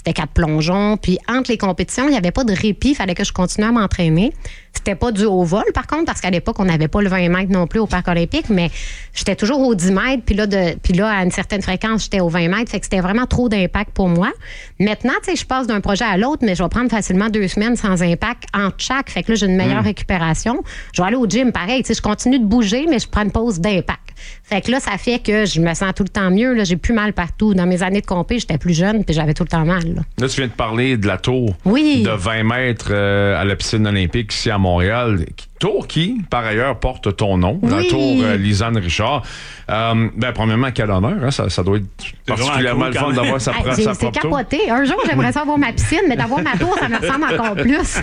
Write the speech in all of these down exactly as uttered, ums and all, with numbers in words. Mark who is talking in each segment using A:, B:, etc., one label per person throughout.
A: c'était quatre plongeons. Puis entre les compétitions, il n'y avait pas de répit. Il fallait que je continue à m'entraîner. C'était pas du haut vol, par contre, parce qu'à l'époque, on n'avait pas le vingt mètres non plus au Parc olympique, mais j'étais toujours au dix mètres. Puis là, de, puis là, à une certaine fréquence, j'étais au vingt mètres. Fait que c'était vraiment trop d'impact pour moi. Maintenant, tu sais, je passe d'un projet à l'autre, mais je vais prendre facilement deux semaines sans impact entre chaque. Fait que là, j'ai une meilleure mmh. récupération. Je vais aller au gym, pareil. Tu sais, je continue de bouger, mais je prends une pause d'impact. Fait que là, ça fait que je me sens tout le temps mieux. Là. J'ai plus mal partout. Dans mes années de compé, j'étais plus jeune, puis j'avais tout le temps mal. Là,
B: là tu viens de parler de la tour
A: oui.
B: de vingt mètres euh, à la piscine olympique ici à Montréal. Tour qui, par ailleurs, porte ton nom, oui. la tour euh, Lisanne Richard. Euh, ben, premièrement, quel honneur. Hein? Ça, ça doit être c'est particulièrement cool, le fun d'avoir sa,
A: hey,
B: sa propre tour.
A: C'est capoté. Un jour, j'aimerais ça avoir ma piscine, mais d'avoir ma tour, ça me ressemble encore plus.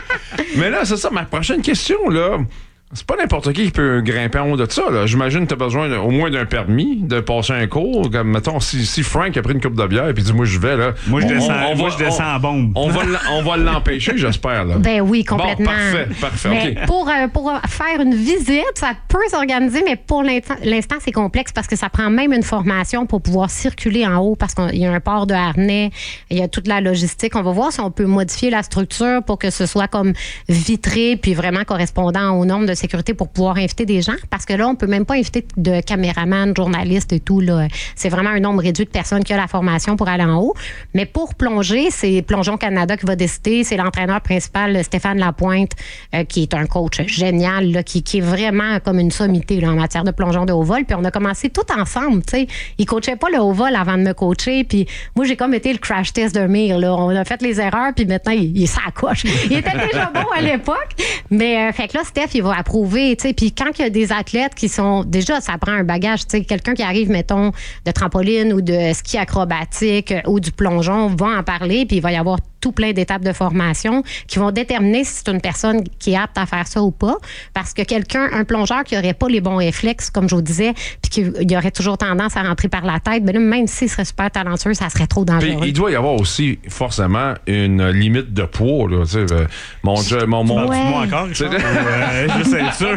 B: Mais là, c'est ça. Ma prochaine question, là... C'est pas n'importe qui qui peut grimper en haut de ça. Là. J'imagine que tu as besoin au moins d'un permis, de passer un cours. Comme, mettons, si, si Frank a pris une coupe de bière et dit « Moi, je vais, là... »
C: Moi, je
B: on,
C: descends,
B: on, on
C: moi,
B: va,
C: je descends
B: on,
C: en bombe.
B: On va, on va l'empêcher, j'espère. Là.
A: Ben oui, complètement.
B: Bon, parfait, parfait.
A: Mais
B: okay.
A: pour, euh, pour faire une visite, ça peut s'organiser, mais pour l'instant, l'instant, c'est complexe parce que ça prend même une formation pour pouvoir circuler en haut parce qu'il y a un port de harnais, il y a toute la logistique. On va voir si on peut modifier la structure pour que ce soit comme vitré puis vraiment correspondant aux normes de sécurité pour pouvoir inviter des gens, parce que là, on peut même pas inviter de caméramans, de journalistes et tout. Là. C'est vraiment un nombre réduit de personnes qui ont la formation pour aller en haut. Mais pour plonger, c'est Plongeon Canada qui va décider. C'est l'entraîneur principal, Stéphane Lapointe, euh, qui est un coach génial, là, qui, qui est vraiment comme une sommité là, en matière de plongeon de haut vol. Puis on a commencé tout ensemble. T'sais. Il coachait pas le haut vol avant de me coacher. Puis moi, j'ai comme été le crash test de Mire. Là. On a fait les erreurs, puis maintenant, il, il est sa coche. Il était déjà bon à l'époque. Mais euh, fait que là, Steph, il va approuver. Puis quand il y a des athlètes qui sont... Déjà, ça prend un bagage. Tu sais, quelqu'un qui arrive, mettons, de trampoline ou de ski acrobatique euh, ou du plongeon va en parler, puis il va y avoir tout plein d'étapes de formation qui vont déterminer si c'est une personne qui est apte à faire ça ou pas. Parce que quelqu'un, un plongeur qui n'aurait pas les bons réflexes, comme je vous disais, puis qui aurait toujours tendance à rentrer par la tête, ben là, même s'il serait super talentueux, ça serait trop dangereux.
B: Puis, il doit y avoir aussi forcément une limite de poids. Là, tu sais, mon Dieu, mon monde.
C: Ouais. Moi encore, je, ouais, je sais ça.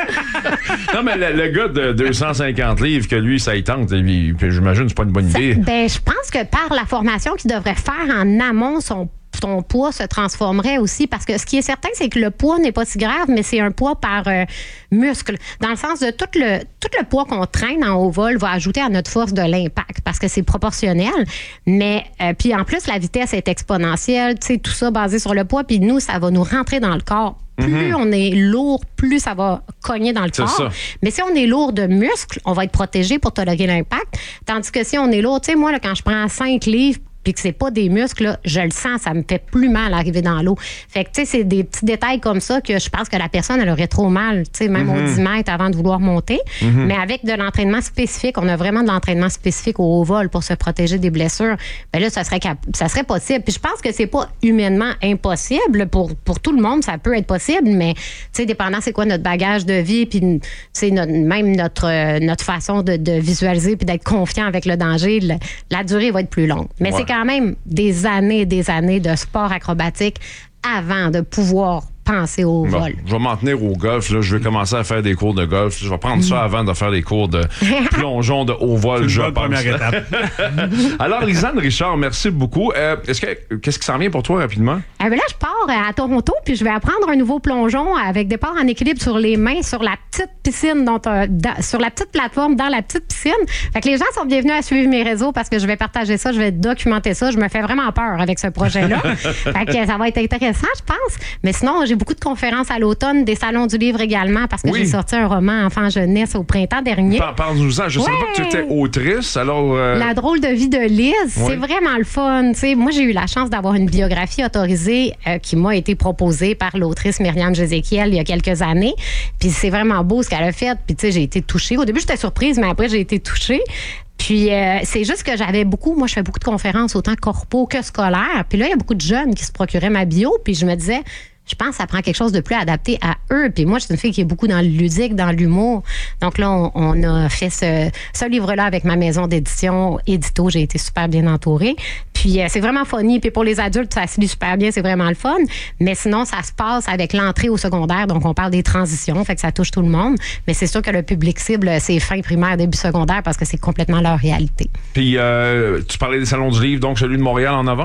B: Non, mais le, le gars de deux cent cinquante livres, que lui, ça y tente, il, j'imagine que c'est pas une bonne idée.
A: Ça, ben, je pense que par la formation qu'il devrait faire en amont, son ton poids se transformerait aussi, parce que ce qui est certain, c'est que le poids n'est pas si grave, mais c'est un poids par euh, muscle. Dans le sens de tout le, tout le poids qu'on traîne en haut vol va ajouter à notre force de l'impact, parce que c'est proportionnel. Mais euh, puis en plus, la vitesse est exponentielle, tu sais, tout ça basé sur le poids, puis nous, ça va nous rentrer dans le corps. Plus mm-hmm. on est lourd, plus ça va cogner dans le
B: c'est
A: corps.
B: Ça.
A: Mais si on est lourd de muscles, on va être protégé pour tolérer l'impact. Tandis que si on est lourd, tu sais, moi, là, quand je prends cinq livres, puis que c'est pas des muscles, là, je le sens, ça me fait plus mal à arriver dans l'eau. Fait que, tu sais, c'est des petits détails comme ça que je pense que la personne, elle aurait trop mal, tu sais, même mm-hmm. au dix mètres avant de vouloir monter. Mm-hmm. Mais avec de l'entraînement spécifique, on a vraiment de l'entraînement spécifique au haut vol pour se protéger des blessures. Bien là, ça serait, cap- ça serait possible. Puis je pense que c'est pas humainement impossible. Pour, pour tout le monde, ça peut être possible, mais, tu sais, dépendant c'est quoi notre bagage de vie, puis, tu sais, notre, même notre, euh, notre façon de, de visualiser puis d'être confiant avec le danger, la, la durée va être plus longue. Mais ouais. c'est quand même des années et des années de sport acrobatique avant de pouvoir penser au bon, vol.
B: Je vais m'en tenir au golf. Là. Je vais commencer à faire des cours de golf. Je vais prendre ça avant de faire des cours de plongeon de haut vol.
C: C'est
B: je
C: une bonne
B: pense.
C: première étape.
B: Alors, Lisanne Richard, merci beaucoup. Euh, est-ce que, qu'est-ce qui s'en vient pour toi rapidement?
A: Ah ben là, je pars à Toronto, puis je vais apprendre un nouveau plongeon avec départ en équilibre sur les mains sur la petite piscine, dont, euh, dans, sur la petite plateforme dans la petite piscine. Fait que les gens sont bienvenus à suivre mes réseaux parce que je vais partager ça, je vais documenter ça. Je me fais vraiment peur avec ce projet-là. Fait que ça va être intéressant, je pense. Mais sinon, j'ai beaucoup de conférences à l'automne, des salons du livre également, parce que oui. j'ai sorti un roman enfant-jeunesse au printemps dernier.
B: Par, Parle-nous-en. Je ne ouais. savais pas que tu étais autrice, alors... Euh...
A: La drôle de vie de Lise, ouais. c'est vraiment le fun. T'sais, moi, j'ai eu la chance d'avoir une biographie autorisée euh, qui m'a été proposée par l'autrice Myriam Jézéchiel il y a quelques années. Puis c'est vraiment beau ce qu'elle a fait. Puis tu sais, j'ai été touchée. Au début, j'étais surprise, mais après, j'ai été touchée. Puis euh, c'est juste que j'avais beaucoup... Moi, je fais beaucoup de conférences, autant corpo que scolaires. Puis là, il y a beaucoup de jeunes qui se procuraient ma bio. Puis je me disais... Je pense que ça prend quelque chose de plus adapté à eux. Puis moi, je suis une fille qui est beaucoup dans le ludique, dans l'humour. Donc là, on, on a fait ce, ce livre-là avec ma maison d'édition, Édito. J'ai été super bien entourée. Puis euh, c'est vraiment funny. Puis pour les adultes, ça se lit super bien. C'est vraiment le fun. Mais sinon, ça se passe avec l'entrée au secondaire. Donc, on parle des transitions. Fait que ça touche tout le monde. Mais c'est sûr que le public cible, c'est fin primaire, début secondaire parce que c'est complètement leur réalité.
B: Puis, euh, tu parlais des salons du livre, donc celui de Montréal en avant?